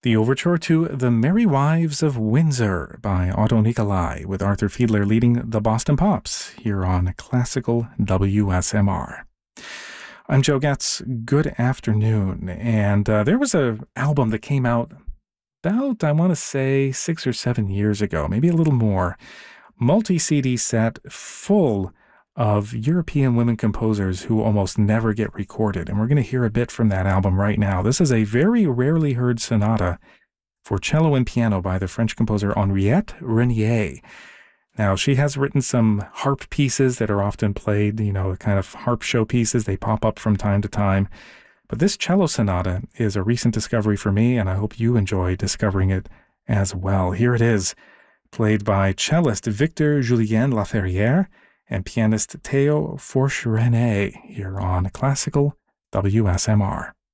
The overture to The Merry Wives of Windsor by Otto Nicolai, with Arthur Fiedler leading the Boston Pops here on Classical WSMR. I'm Joe Getz. Good afternoon. And there was an album that came out about, I want to say, 6 or 7 years ago, maybe a little more. Multi-CD set full of European women composers who almost never get recorded. And we're going to hear a bit from that album right now. This is a very rarely heard sonata for cello and piano by the French composer Henriette Renier. Now, she has written some harp pieces that are often played, kind of harp show pieces. They pop up from time to time. But this cello sonata is a recent discovery for me, and I hope you enjoy discovering it as well. Here it is, played by cellist Victor Julien Laferrière and pianist Théo Forcherene here on Classical WSMR.